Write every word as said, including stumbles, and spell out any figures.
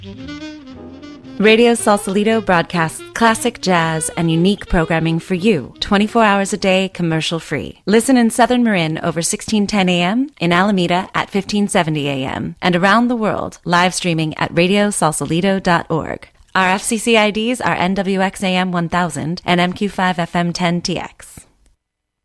Radio Sausalito broadcasts classic jazz and unique programming for you, twenty-four hours a day, commercial-free. Listen in Southern Marin over sixteen ten A M, in Alameda at fifteen seventy A M, and around the world, live streaming at radio sausalito dot org. Our F C C I Ds are N W X A M one thousand and M Q five F M ten T X.